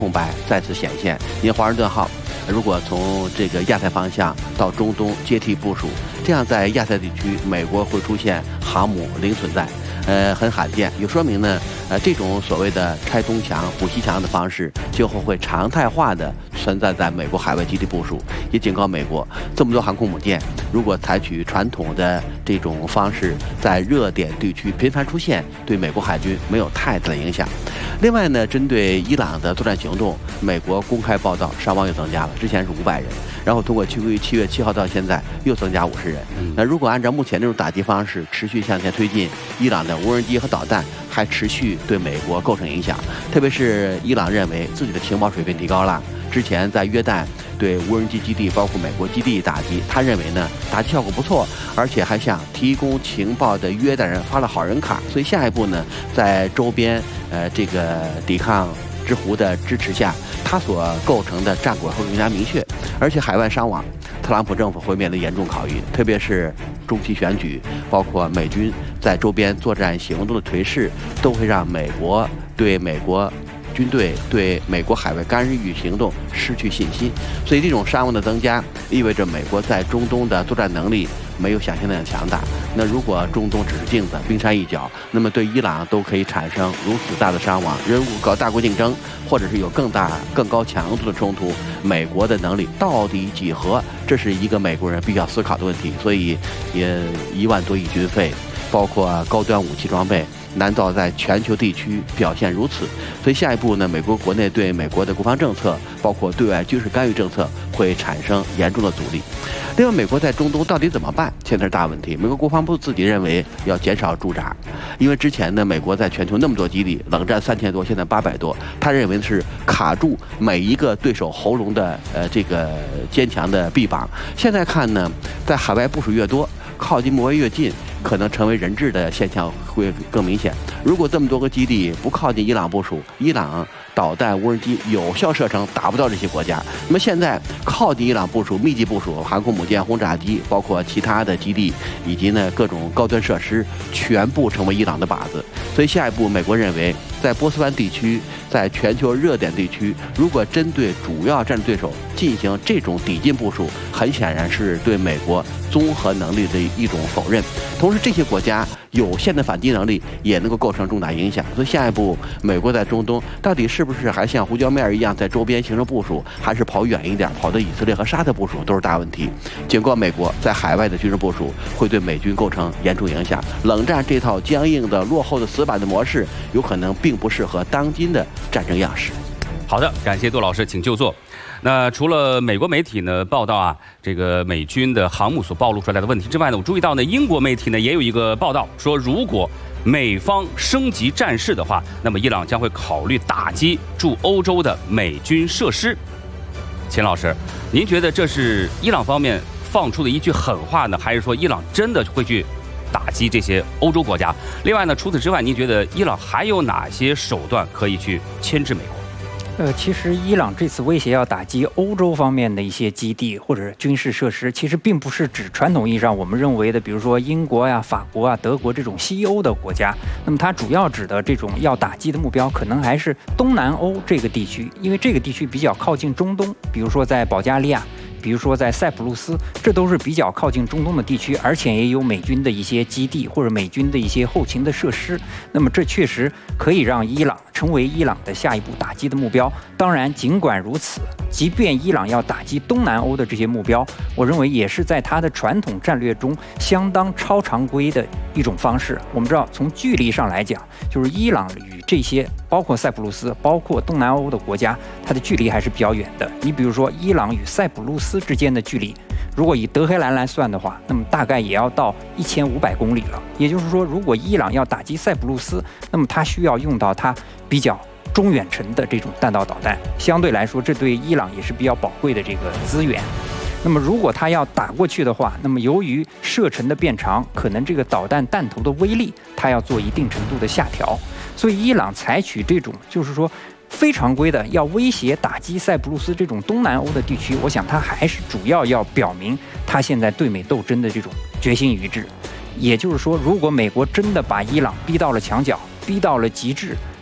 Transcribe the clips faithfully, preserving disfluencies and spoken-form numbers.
空白再次显现。因华盛顿号如果从这个亚太方向到中东接替部署，这样在亚太地区，美国会出现航母零存在，呃，很罕见，也说明呢，呃，这种所谓的拆东墙补西墙的方式，今后会常态化的存在在美国海外基地部署。也警告美国，这么多航空母舰，如果采取传统的这种方式，在热点地区频繁出现，对美国海军没有太大的影响。另外呢，针对伊朗的作战行动，美国公开报道伤亡又增加了，之前是五百人，然后通过七七月七号到现在又增加五十人。那如果按照目前这种打击方式持续向前推进，伊朗的无人机和导弹还持续对美国构成影响，特别是伊朗认为自己的情报水平提高了，之前在约旦对无人机基地包括美国基地打击，他认为呢打击效果不错，而且还向提供情报的约旦人发了好人卡，所以下一步呢，在周边呃这个抵抗之湖的支持下，他所构成的战果会更加明确。而且海外伤亡，特朗普政府会面临严重考验，特别是中期选举，包括美军在周边作战行动的颓势，都会让美国对美国军队对美国海外干预行动失去信心。所以这种伤亡的增加，意味着美国在中东的作战能力没有想象那样强大。那如果中东只是镜子，冰山一角，那么对伊朗都可以产生如此大的伤亡。如果搞大国竞争，或者是有更大、更高强度的冲突，美国的能力到底几何？这是一个美国人必须要思考的问题。所以，也一万多亿军费，包括高端武器装备，难道在全球地区表现如此？所以下一步呢，美国国内对美国的国防政策，包括对外军事干预政策，会产生严重的阻力。另外，美国在中东到底怎么办？现在是大问题。美国国防部自己认为要减少驻扎，因为之前呢，美国在全球那么多基地，冷战三千多，现在八百多，他认为是卡住每一个对手喉咙的呃这个坚强的臂膀。现在看呢，在海外部署越多，靠近目标越近，可能成为人质的现象会更明显。如果这么多个基地不靠近伊朗部署，伊朗导弹、无人机有效射程达不到这些国家。那么现在靠近伊朗部署、密集部署航空母舰、轰炸机，包括其他的基地，以及呢各种高端设施，全部成为伊朗的靶子。所以下一步，美国认为，在波斯湾地区，在全球热点地区，如果针对主要战略对手进行这种抵近部署，很显然是对美国综合能力的一种否认。同时，这些国家有限的反击能力也能够构成重大影响。所以下一步，美国在中东到底是不是还像胡椒面一样在周边形成部署，还是跑远一点，跑到以色列和沙特部署，都是大问题。警告美国在海外的军事部署会对美军构成严重影响。冷战这套僵硬的、落后的、死板的模式，有可能并不适合当今的战争样式。 好的，感谢杜老师，请就坐。那除了美国媒体呢报道啊，这个美军的航母所暴露出来的问题之外呢，我注意到呢，英国媒体呢也有一个报道说，如果美方升级战事的话，那么伊朗将会考虑打击驻欧洲的美军设施。钱老师，您觉得这是伊朗方面放出的一句狠话呢，还是说伊朗真的会去打击这些欧洲国家？另外呢，除此之外，您觉得伊朗还有哪些手段可以去牵制美国？ 呃，其实伊朗这次威胁要打击欧洲方面的一些基地或者军事设施，其实并不是指传统意义上我们认为的，比如说英国呀、法国啊、德国这种西欧的国家。那么它主要指的这种要打击的目标，可能还是东南欧这个地区，因为这个地区比较靠近中东，比如说在保加利亚，比如说在塞浦路斯，这都是比较靠近中东的地区，而且也有美军的一些基地或者美军的一些后勤的设施。那么这确实可以让伊朗成为伊朗的下一步打击的目标。当然，尽管如此，即便伊朗要打击东南欧的这些目标，我认为也是在它的传统战略中相当超常规的一种方式。我们知道，从距离上来讲，就是伊朗与这些包括塞浦路斯、包括东南欧的国家，它的距离还是比较远的。你比如说，伊朗与塞浦路斯之间的距离，如果以德黑兰来算的话，那么大概也要到一千五百公里了。也就是说，如果伊朗要打击塞浦路斯，那么它需要用到它比较中远程的这种弹道导弹，相对来说，这对伊朗也是比较宝贵的这个资源。那么，如果它要打过去的话，那么由于射程的变长，可能这个导弹弹头的威力，它要做一定程度的下调。所以，伊朗采取这种就是说非常规的要威胁打击塞浦路斯这种东南欧的地区，我想它还是主要要表明它现在对美斗争的这种决心一致。也就是说，如果美国真的把伊朗逼到了墙角，逼到了极致，那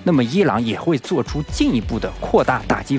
那么伊朗也会做出进一步的扩大打击